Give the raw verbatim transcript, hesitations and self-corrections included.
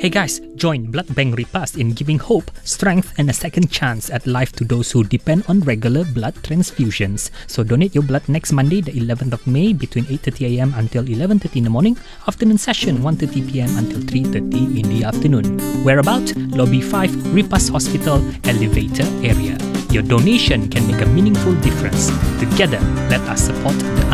Hey guys, join Blood Bank Repast in giving hope, strength and a second chance at life to those who depend on regular blood transfusions. So donate your blood next Monday, the eleventh of May between eight thirty a.m. until eleven thirty in the morning, afternoon session one thirty p.m. until three thirty in the afternoon. Whereabout? Lobby five, Repast Hospital, elevator area. Your donation can make a meaningful difference. Together, let us support the